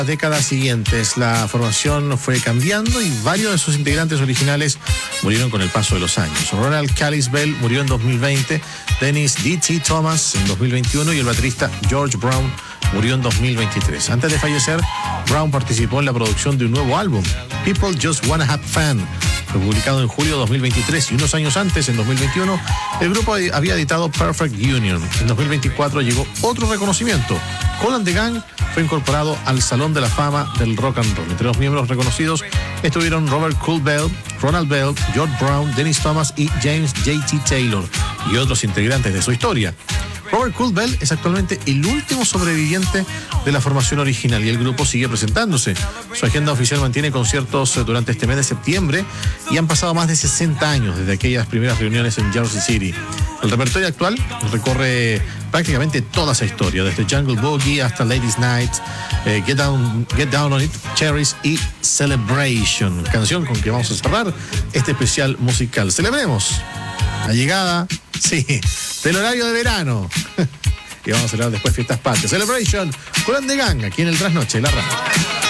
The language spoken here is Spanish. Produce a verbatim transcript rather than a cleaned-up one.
Las décadas siguientes la formación fue cambiando y varios de sus integrantes originales murieron con el paso de los años. Ronald Callis Bell murió en dos mil veinte, Dennis D T Thomas en dos mil veintiuno y el baterista George Brown murió en dos mil veintitrés. Antes de fallecer, Brown participó en la producción de un nuevo álbum, People Just Wanna Have Fun. Fue publicado en julio de dos mil veintitrés y unos años antes, en dos mil veintiuno, el grupo había editado Perfect Union. En dos mil veinticuatro llegó otro reconocimiento. Kool and the Gang fue incorporado al Salón de la Fama del Rock and Roll. Entre los miembros reconocidos estuvieron Robert Kool Bell, Ronald Bell, George Brown, Dennis Thomas y James J T Taylor y otros integrantes de su historia. Robert Kool Bell es actualmente el último sobreviviente de la formación original y el grupo sigue presentándose. Su agenda oficial mantiene conciertos durante este mes de septiembre y han pasado más de sesenta años desde aquellas primeras reuniones en Jersey City. El repertorio actual recorre prácticamente toda esa historia, desde Jungle Boogie hasta Ladies Night, eh, Get Down, Get Down on It, Cherries y Celebration, canción con que vamos a cerrar este especial musical. Celebremos la llegada, sí, del horario de verano. Y vamos a celebrar después fiestas patrias. Celebration, Kool and the Gang, aquí en el Trasnoche de la Radio.